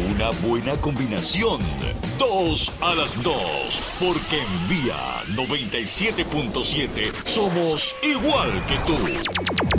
una buena combinación. 2 a las 2, porque en Vía 97.7 somos igual que tú.